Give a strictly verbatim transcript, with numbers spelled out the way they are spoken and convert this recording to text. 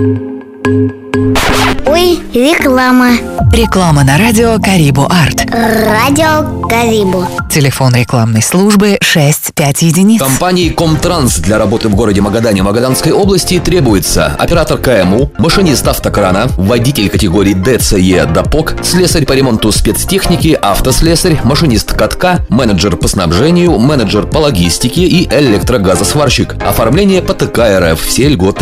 Ой, реклама. Реклама на радио Карибу Арт. Радио Карибу. Телефон рекламной службы шесть пять единиц. Компании Комтранс для работы в городе Магадане Магаданской области требуется оператор КМУ, машинист автокрана, водитель категории ДЦЕ ДАПОК, слесарь по ремонту спецтехники, автослесарь, машинист катка, менеджер по снабжению, менеджер по логистике и электрогазосварщик. Оформление по ТК РФ. Все льготы